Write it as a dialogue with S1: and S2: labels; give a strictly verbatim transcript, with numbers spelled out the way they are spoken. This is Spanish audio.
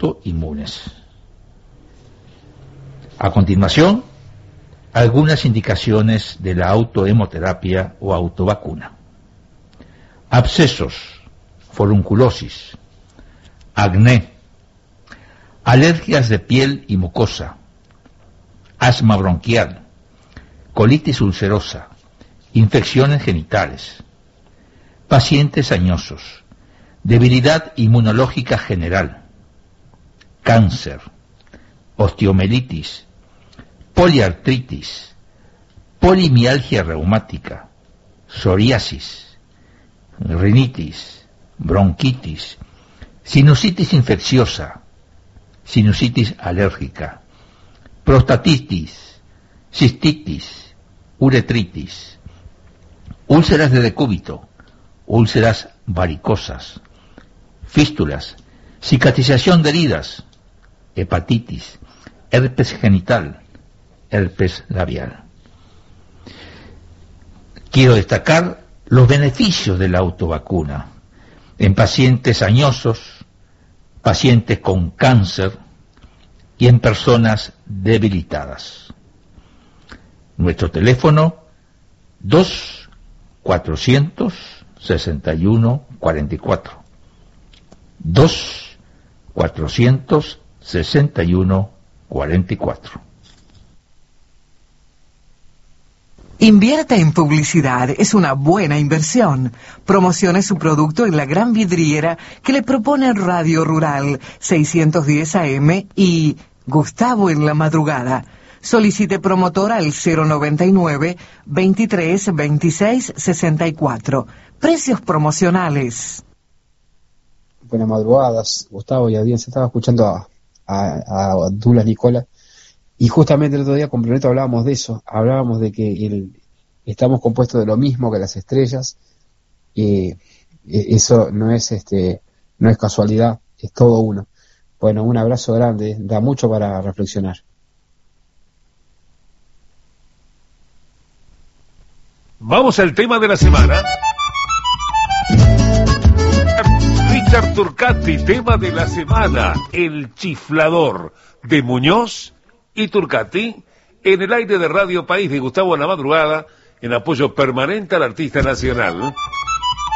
S1: autoinmunes. A continuación, algunas indicaciones de la autohemoterapia o autovacuna. Abscesos, forunculosis, acné, alergias de piel y mucosa, asma bronquial, colitis ulcerosa, infecciones genitales, pacientes añosos, debilidad inmunológica general, cáncer, osteomelitis, poliartritis, polimialgia reumática, psoriasis, rinitis, bronquitis, sinusitis infecciosa, sinusitis alérgica, prostatitis, cistitis, uretritis, úlceras de decúbito, úlceras varicosas, fístulas, cicatrización de heridas, hepatitis, herpes genital, herpes labial. Quiero destacar los beneficios de la autovacuna en pacientes añosos, pacientes con cáncer y en personas debilitadas. Nuestro teléfono dos cuatrocientos sesenta y uno cuarenta y cuatro. dos cuatrocientos sesenta y uno cuarenta y cuatro.
S2: Invierta en publicidad, es una buena inversión. Promocione su producto en la gran vidriera que le propone Radio Rural seiscientos diez A M y Gustavo en la madrugada. Solicite promotor al cero noventa y nueve, veintitrés, veintiséis, sesenta y cuatro. Precios promocionales.
S3: Buenas madrugadas, Gustavo y audiencia. Estaba escuchando a, a, a Dula Nicola. Y justamente el otro día con Brunetto hablábamos de eso, hablábamos de que el, estamos compuestos de lo mismo que las estrellas, y eso no es este no es casualidad, es todo uno. Bueno, un abrazo grande, da mucho para reflexionar.
S4: Vamos al tema de la semana. Richard Turcati, tema de la semana, El Chiflador, de Muñoz y Turcati, en el aire de Radio País de Gustavo en la madrugada, en apoyo permanente al artista nacional.